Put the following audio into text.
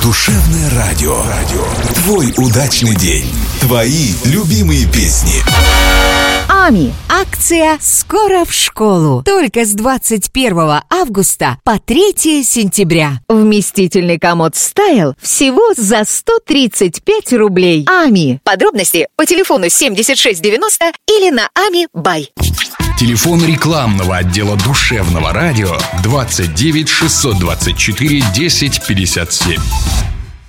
Душевное радио. Твой удачный день. Твои любимые песни. АМИ. Акция «Скоро в школу». Только с 21 августа по 3 сентября. Вместительный комод «Стайл» всего за 135 рублей. АМИ. Подробности по телефону 7690 или на АМИ Бай. Телефон рекламного отдела Душевного радио 29 624 10 57.